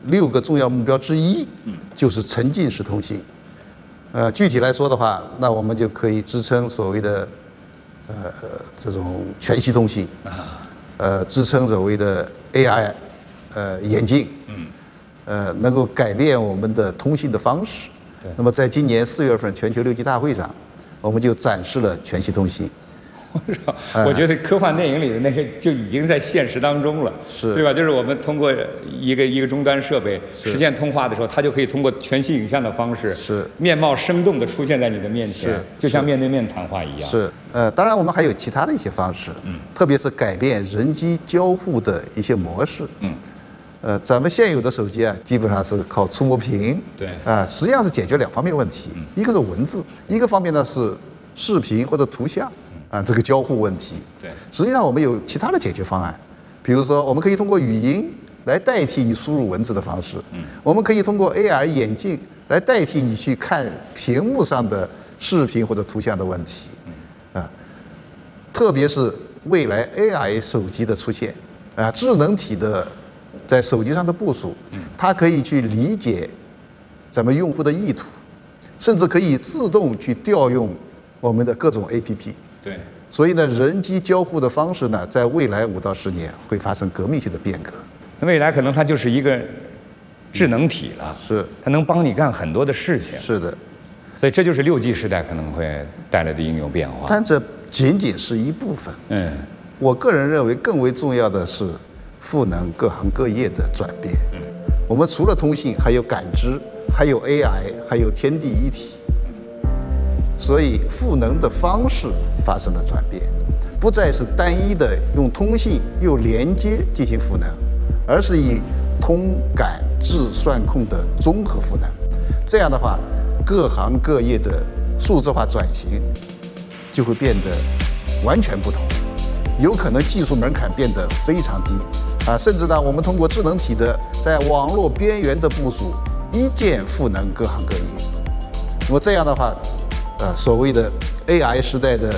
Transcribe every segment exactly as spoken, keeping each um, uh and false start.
六个重要目标之一，就是沉浸式通信。呃，具体来说的话，那我们就可以支撑所谓的呃这种全息通信，呃，支撑所谓的 A I， 呃，眼镜，呃，能够改变我们的通信的方式。那么在今年四月份全球六 G 大会上，我们就展示了全息通信。 我觉得科幻电影里的那个就已经在现实当中了， 是对吧？就是我们通过一个一个终端设备实现通话的时候，它就可以通过全息影像的方式， 是面貌生动地出现在你的面前，就像面对面谈话一样。 是，呃，当然我们还有其他的一些方式，嗯，特别是改变人机交互的一些模式，嗯，呃，咱们现有的手机啊，基本上是靠触摸屏， 对， 啊、实际上是解决两方面问题，嗯、一个是文字，一个方面呢是视频或者图像。啊，这个交互问题， 对， 实际上我们有其他的解决方案，比如说我们可以通过语音来代替你输入文字的方式，嗯，我们可以通过 A R 眼镜来代替你去看屏幕上的视频或者图像的问题，嗯，啊，特别是未来 A I 手机的出现，啊，智能体的在手机上的部署，嗯，它可以去理解咱们用户的意图，甚至可以自动去调用我们的各种 A P P。 对， 所以呢，人机交互的方式呢，在未来五到十年会发生革命性的变革。 那未来可能它就是一个智能体了， 是， 它能帮你干很多的事情。 是的， 所以这就是六 G 时代可能会带来的应用变化。 但这仅仅是一部分。 嗯， 我个人认为更为重要的是赋能各行各业的转变。嗯，我们除了通信，还有感知，还有 A I， 还有天地一体。所以赋能的方式发生了转变，不再是单一的用通信又连接进行赋能，而是以通感智算控的综合赋能。这样的话，各行各业的数字化转型就会变得完全不同，有可能技术门槛变得非常低啊，甚至呢，我们通过智能体的在网络边缘的部署，一键赋能各行各业。那么这样的话，呃，所谓的 A I 时代的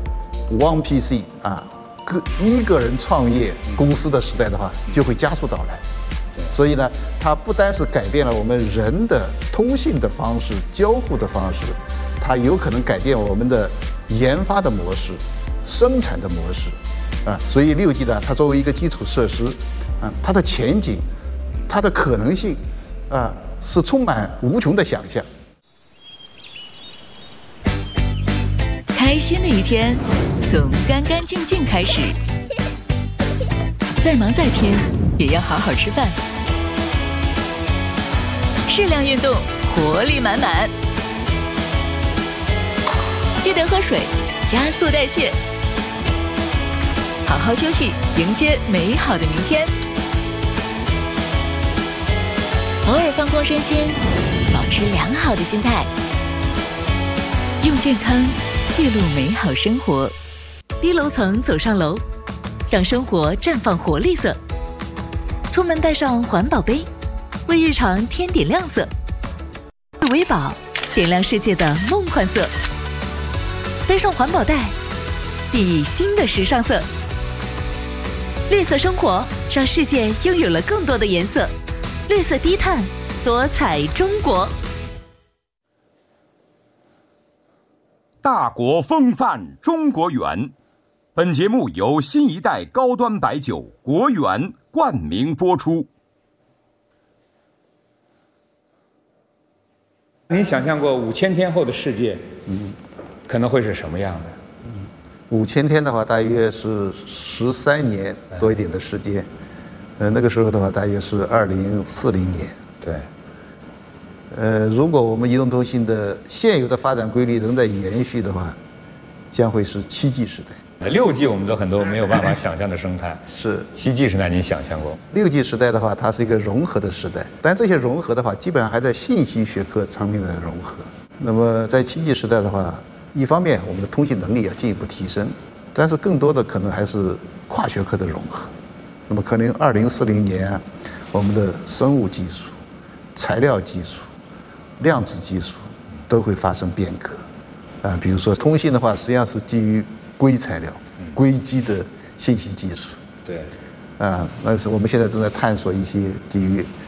One P C 啊，个一个人创业公司的时代的话，就会加速到来。所以呢，它不单是改变了我们人的通信的方式、交互的方式，它有可能改变我们的研发的模式、生产的模式啊。所以六 G 呢，它作为一个基础设施啊，它的前景、它的可能性啊，是充满无穷的想象。 开心的一天从干干净净开始，再忙再拼也要好好吃饭，适量运动，活力满满，记得喝水，加速代谢，好好休息，迎接美好的明天。偶尔放空身心，保持良好的心态，用健康记录美好生活。低楼层走上楼，让生活绽放活力色。出门带上环保杯，为日常添点亮色。维宝点亮世界的梦幻色。背上环保袋，熠熠新的时尚色。绿色生活让世界拥有了更多的颜色。绿色低碳，多彩中国。 大国风范中国园，本节目由新一代高端白酒国园冠名播出。 您想象过五千天后的世界，嗯，可能会是什么样的？ 嗯，五千天的话，大约是十三年多一点的时间。呃，那个时候的话，大约是二零四零年。 对。 呃，如果我们移动通信的现有的发展规律仍在延续的话，将会是七 G 时代。 六 G 我们都很多没有办法想象的生态， 是七 G 时代您想象过？ 六 G 时代的话，它是一个融合的时代，但这些融合的话，基本上还在信息学科层面的融合。那么在七 G 时代的话，一方面我们的通信能力要进一步提升，但是更多的可能还是跨学科的融合。那么可能二零四零年，我们的生物技术、材料技术、量子技术都会发生变革，啊，比如说通信的话，实际上是基于硅材料、硅基的信息技术， 对， 啊，那是我们现在正在探索一些基于